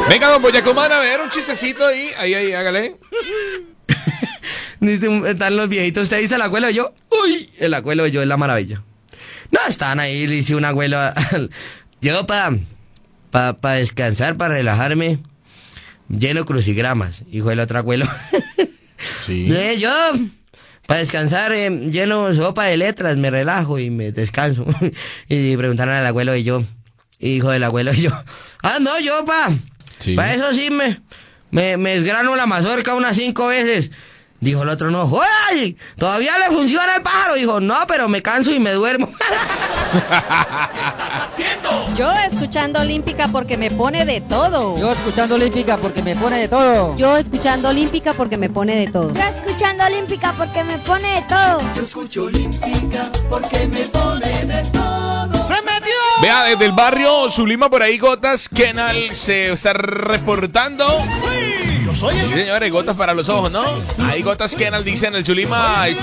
Venga, don Boyacomán, a ver, un chistecito ahí, hágale. Están los viejitos, ¿usted dice el abuelo de yo? Uy, el abuelo de yo es la maravilla. No, estaban ahí, le hice un abuelo. Yo para descansar, para relajarme, lleno crucigramas, hijo del otro abuelo. Sí. Yo, para descansar, lleno sopa de letras, me relajo y me descanso. Y preguntaron al abuelo de yo, hijo del abuelo de yo. No, yo, Sí. para eso sí me desgrano la mazorca unas 5 veces. Dijo el otro, no, ¡ay! ¿Todavía le funciona el pájaro? Dijo, no, pero me canso y me duermo. ¿Qué estás haciendo? Yo escuchando Olímpica porque me pone de todo. Yo escuchando Olímpica porque me pone de todo. Yo escuchando Olímpica porque me pone de todo. Yo escuchando Olímpica porque me pone de todo. Yo escucho Olímpica porque me pone de todo. ¡Se metió! Vea, desde el barrio Zulima por ahí, Gotas Kenal se está reportando. Yo soy el... Sí, señores, gotas para los ojos, ¿no? Ahí Gotas Kenal dice en el Zulima.